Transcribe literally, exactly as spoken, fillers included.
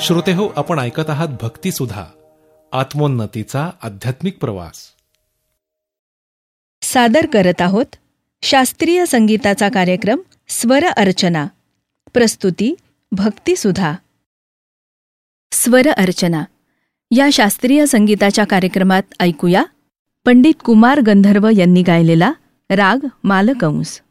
श्रोते हो, आपण ऐकत आहात भक्तिसुधा, आत्मोन्नतीचा आध्यात्मिक प्रवास. सादर करत आहोत शास्त्रीय संगीताचा कार्यक्रम स्वर अर्चना. प्रस्तुती भक्तिसुधा. स्वर अर्चना या शास्त्रीय संगीताच्या कार्यक्रमात ऐकूया पंडित कुमार गंधर्व यांनी गायलेला राग मालकंस.